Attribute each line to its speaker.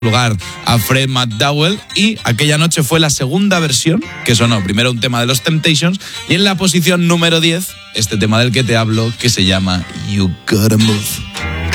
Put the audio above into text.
Speaker 1: lugar a Fred McDowell, y aquella noche fue la segunda versión que sonó. Primero un tema de los Temptations y en la posición número 10 este tema del que te hablo, que se llama You Gotta Move.